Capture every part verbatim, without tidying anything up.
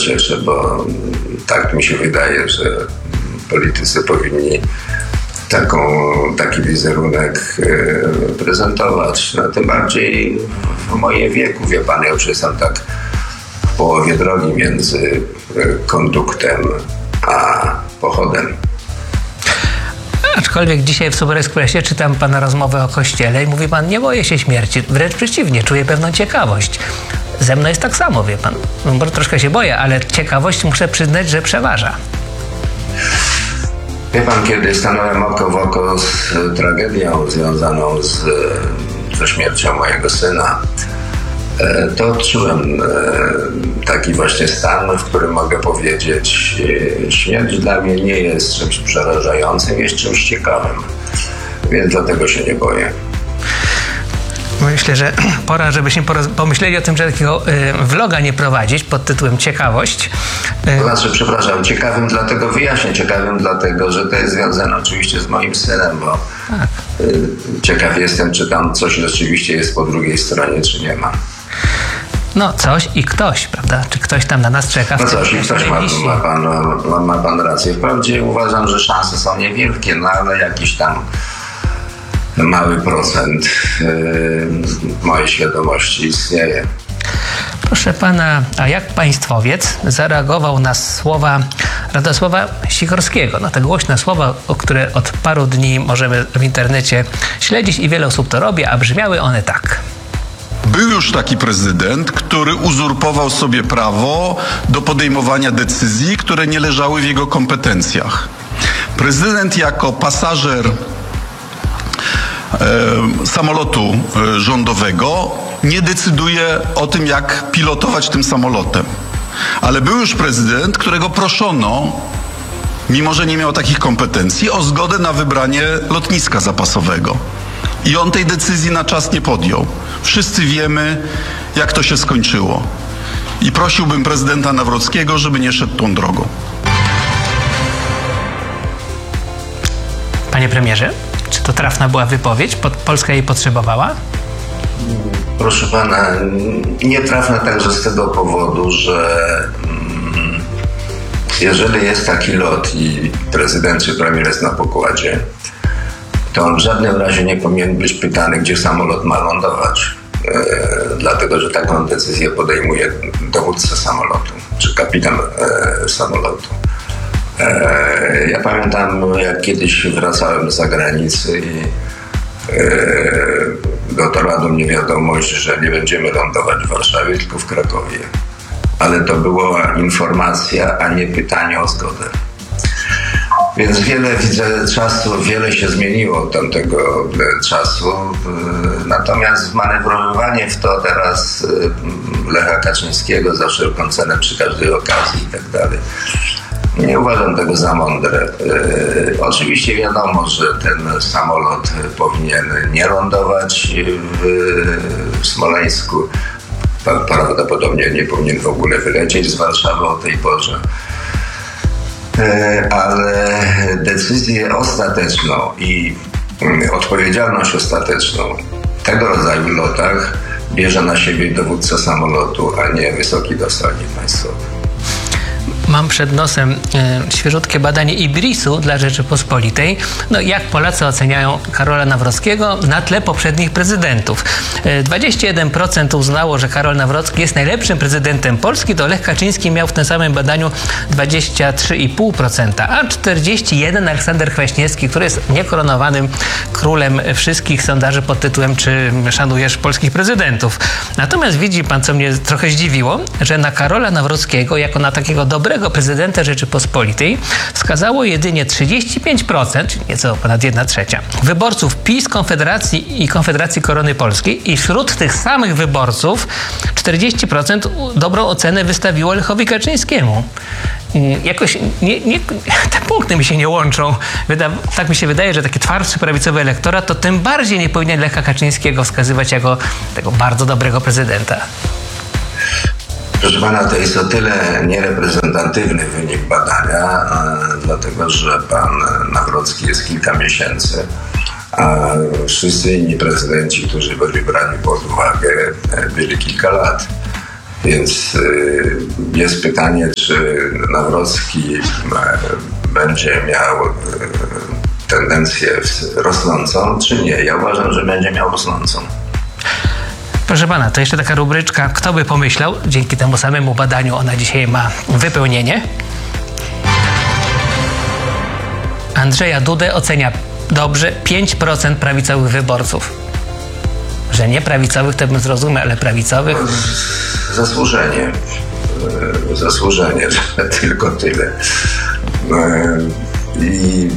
cieszę, bo tak mi się wydaje, że politycy powinni taką, taki wizerunek prezentować. No, tym bardziej w moim wieku, wie pan, ja już jestem tak w połowie drogi między konduktem a pochodem. Aczkolwiek dzisiaj w Super Expressie czytam pana rozmowę o Kościele i mówi pan, nie boję się śmierci, wręcz przeciwnie, czuję pewną ciekawość. Ze mną jest tak samo, wie pan. No, bo troszkę się boję, ale ciekawość muszę przyznać, że przeważa. Wie pan, kiedy stanąłem oko w oko z tragedią związaną z, ze śmiercią mojego syna, to odczułem taki właśnie stan, w którym mogę powiedzieć, śmierć dla mnie nie jest czymś przerażającym, jest czymś ciekawym, więc dlatego się nie boję. Myślę, że pora, żebyśmy pomyśleli o tym, że takiego y, vloga nie prowadzić pod tytułem Ciekawość. To znaczy, przepraszam, ciekawym dlatego wyjaśnię, ciekawym dlatego, że to jest związane oczywiście z moim synem, bo tak. y, ciekaw jestem, czy tam coś rzeczywiście jest po drugiej stronie, czy nie ma. No coś i ktoś, prawda? Czy ktoś tam na nas czeka? No coś i ktoś, ma, ma, pan, ma, ma pan rację. Wprawdzie uważam, że szanse są niewielkie, no ale jakiś tam mały procent yy, mojej świadomości istnieje. Proszę pana, a jak państwowiec zareagował na słowa Radosława Sikorskiego? No te głośne słowa, o które od paru dni możemy w internecie śledzić i wiele osób to robi, a brzmiały one tak. Był już taki prezydent, który uzurpował sobie prawo do podejmowania decyzji, które nie leżały w jego kompetencjach. Prezydent jako pasażer e, samolotu e, rządowego nie decyduje o tym, jak pilotować tym samolotem. Ale był już prezydent, którego proszono, mimo że nie miał takich kompetencji, o zgodę na wybranie lotniska zapasowego. I on tej decyzji na czas nie podjął. Wszyscy wiemy, jak to się skończyło. I prosiłbym prezydenta Nawrockiego, żeby nie szedł tą drogą. Panie premierze, czy to trafna była wypowiedź? Polska jej potrzebowała? Proszę pana, nie trafna także z tego powodu, że mm, jeżeli jest taki lot i prezydent czy premier jest na pokładzie, to on w żadnym razie nie powinien być pytany, gdzie samolot ma lądować. E, dlatego, że taką decyzję podejmuje dowódca samolotu, czy kapitan e, samolotu. E, ja pamiętam, jak kiedyś wracałem z zagranicy i e, dotarła do mnie wiadomość, że nie będziemy lądować w Warszawie, tylko w Krakowie. Ale to była informacja, a nie pytanie o zgodę. Więc wiele, widzę, czasu, wiele się zmieniło od tamtego czasu. Natomiast manewrowanie w to teraz Lecha Kaczyńskiego za wszelką cenę przy każdej okazji i tak dalej, nie uważam tego za mądre. Oczywiście wiadomo, że ten samolot powinien nie lądować w Smoleńsku. Prawdopodobnie nie powinien w ogóle wylecieć z Warszawy o tej porze. Ale decyzję ostateczną i odpowiedzialność ostateczną w tego rodzaju lotach bierze na siebie dowódca samolotu, a nie wysoki dostojnik państwowy. Mam przed nosem e, świeżutkie badanie I B R I S-u dla Rzeczypospolitej. No, jak Polacy oceniają Karola Nawrockiego na tle poprzednich prezydentów. E, dwadzieścia jeden procent uznało, że Karol Nawrocki jest najlepszym prezydentem Polski, to Lech Kaczyński miał w tym samym badaniu dwadzieścia trzy i pół procent, a czterdzieści jeden procent Aleksander Kwaśniewski, który jest niekoronowanym królem wszystkich sondaży pod tytułem czy szanujesz polskich prezydentów. Natomiast widzi pan, co mnie trochę zdziwiło, że na Karola Nawrockiego jako na takiego dobrego prezydenta Rzeczypospolitej wskazało jedynie trzydzieści pięć procent, czyli nieco ponad jedna trzecia, wyborców PiS, Konfederacji i Konfederacji Korony Polskiej i wśród tych samych wyborców czterdzieści procent dobrą ocenę wystawiło Lechowi Kaczyńskiemu. Jakoś nie, nie, te punkty mi się nie łączą. Wyda, tak mi się wydaje, że taki twardszy prawicowy elektorat to tym bardziej nie powinien Lecha Kaczyńskiego wskazywać jako tego bardzo dobrego prezydenta. Proszę pana, to jest o tyle niereprezentatywny wynik badania, dlatego że pan Nawrocki jest kilka miesięcy, a wszyscy inni prezydenci, którzy byli brani pod uwagę, byli kilka lat. Więc jest pytanie, czy Nawrocki będzie miał tendencję rosnącą, czy nie. Ja uważam, że będzie miał rosnącą. Proszę pana, to jeszcze taka rubryczka, kto by pomyślał, dzięki temu samemu badaniu ona dzisiaj ma wypełnienie. Andrzeja Dudę ocenia dobrze pięć procent prawicowych wyborców. Że nie prawicowych, to bym zrozumiał, ale prawicowych... Zasłużenie. Zasłużenie, że tylko tyle. I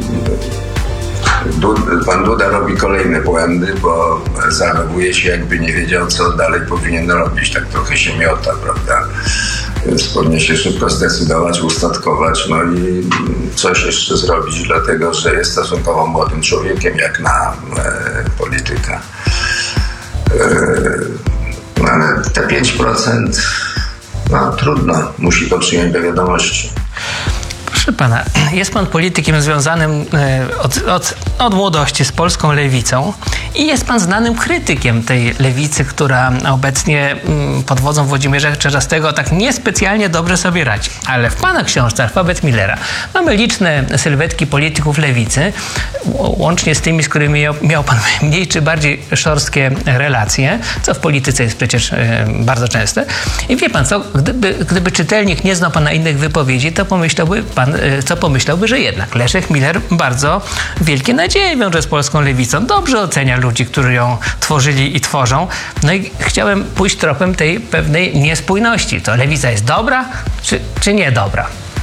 pan Duda robi kolejne błędy, bo zachowuje się, jakby nie wiedział, co dalej powinien robić. Tak trochę się miota, prawda? Więc powinien się szybko zdecydować, ustatkować, no i coś jeszcze zrobić, dlatego że jest stosunkowo młodym człowiekiem, jak na e, polityka. E, no ale te pięć procent, no trudno, musi to przyjąć do wiadomości. Proszę pana, jest pan politykiem związanym od, od, od młodości z polską lewicą i jest pan znanym krytykiem tej lewicy, która obecnie pod wodzą Włodzimierza Czarzastego tak niespecjalnie dobrze sobie radzi. Ale w pana książce Alfabet Millera mamy liczne sylwetki polityków lewicy, łącznie z tymi, z którymi miał pan mniej czy bardziej szorstkie relacje, co w polityce jest przecież bardzo częste. I wie pan co, gdyby, gdyby czytelnik nie znał pana innych wypowiedzi, to pomyślałby pan, co pomyślałby, że jednak Leszek Miller bardzo wielkie nadzieje wiąże z polską lewicą. Dobrze ocenia ludzi, którzy ją tworzyli i tworzą. No i chciałem pójść tropem tej pewnej niespójności. To lewica jest dobra, czy, czy niedobra?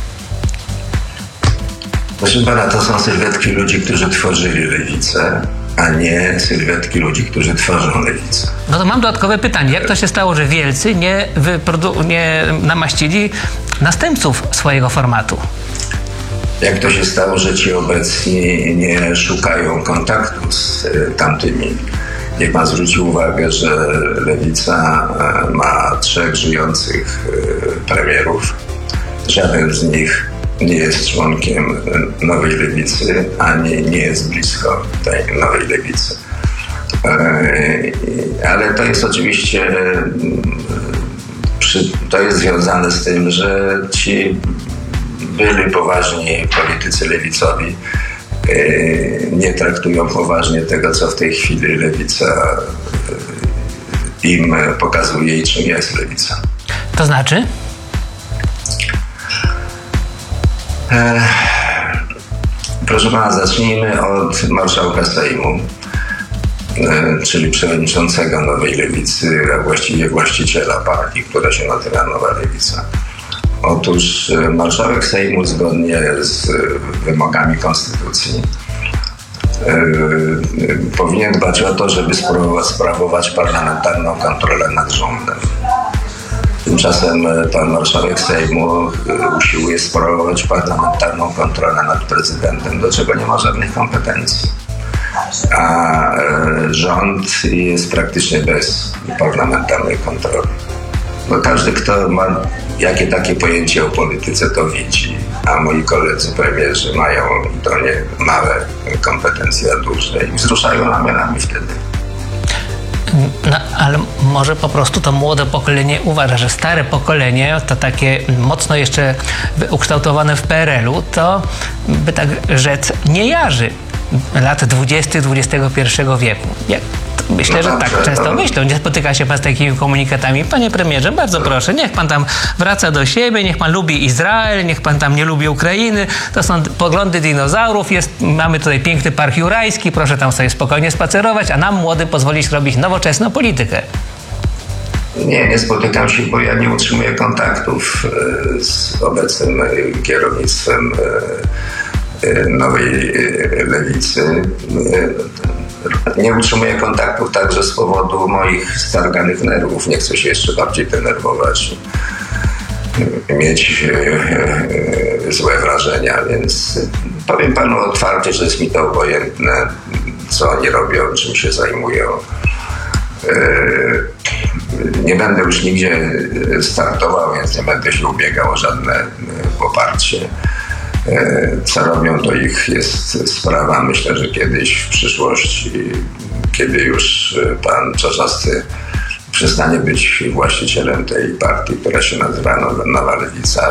Proszę pana, to są sylwetki ludzi, którzy tworzyli lewicę, a nie sylwetki ludzi, którzy tworzą lewicę. No to mam dodatkowe pytanie. Jak to się stało, że wielcy nie, wyprodu- nie namaścili następców swojego formatu? Jak to się stało, że ci obecni nie szukają kontaktu z tamtymi? Niech pan zwróci uwagę, że lewica ma trzech żyjących premierów. Żaden z nich nie jest członkiem nowej lewicy, ani nie jest blisko tej nowej lewicy. Ale to jest oczywiście, to jest związane z tym, że ci byli poważni politycy lewicowi nie traktują poważnie tego, co w tej chwili lewica im pokazuje i czym jest lewica. To znaczy? Proszę pana, zacznijmy od marszałka Sejmu, czyli przewodniczącego Nowej Lewicy, a właściwie właściciela partii, która się nazywa Nowa Lewica. Otóż marszałek Sejmu zgodnie z wymogami konstytucji yy, powinien dbać o to, żeby sprawować, sprawować parlamentarną kontrolę nad rządem. Tymczasem pan marszałek Sejmu usiłuje sprawować parlamentarną kontrolę nad prezydentem, do czego nie ma żadnych kompetencji. A rząd jest praktycznie bez parlamentarnej kontroli. Bo każdy, kto ma jakie takie pojęcie o polityce, to widzi, a moi koledzy premierzy mają to nie małe kompetencje, a duże i wzruszają ramionami wtedy. No, ale może po prostu to młode pokolenie uważa, że stare pokolenie, to takie mocno jeszcze ukształtowane w P R L u, to by tak rzec nie jarzy lat dwudziestych dwudziestego pierwszego wieku. Jak, myślę, no że dobrze, tak często to... myślą. Nie spotyka się pan z takimi komunikatami. Panie premierze, bardzo proszę, niech pan tam wraca do siebie, niech pan lubi Izrael, niech pan tam nie lubi Ukrainy. To są poglądy dinozaurów. Jest, mamy tutaj piękny park jurajski, proszę tam sobie spokojnie spacerować, a nam młodym pozwolić robić nowoczesną politykę. Nie, nie spotykam się, bo ja nie utrzymuję kontaktów z obecnym kierownictwem Nowej Lewicy. Nie utrzymuję kontaktów także z powodu moich starganych nerwów. Nie chcę się jeszcze bardziej denerwować, mieć złe wrażenia, więc powiem panu otwarcie, że jest mi to obojętne, co oni robią, czym się zajmują. Nie będę już nigdzie startował, więc nie będę się ubiegał o żadne poparcie. Co robią, to ich jest sprawa. Myślę, że kiedyś w przyszłości, kiedy już pan Czarzasty przestanie być właścicielem tej partii, która się nazywa Nowa Lewica.